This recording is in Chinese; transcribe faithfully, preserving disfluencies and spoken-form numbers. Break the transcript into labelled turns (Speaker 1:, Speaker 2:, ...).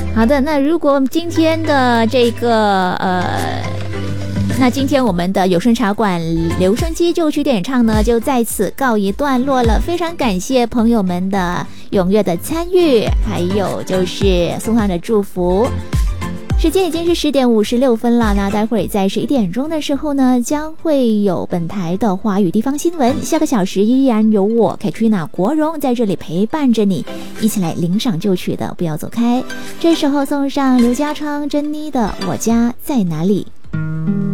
Speaker 1: 好的，那如果今天的这个呃。那今天我们的有声茶馆留声机就曲点唱呢，就在此告一段落了。非常感谢朋友们的踊跃的参与，还有就是送上的祝福。时间已经是十点五十六分了，那待会儿在十一点钟的时候呢，将会有本台的华语地方新闻。下个小时依然有我 Katrina 国荣在这里陪伴着你，一起来领赏就曲的，不要走开。这时候送上刘家昌、珍妮的《我家在哪里》。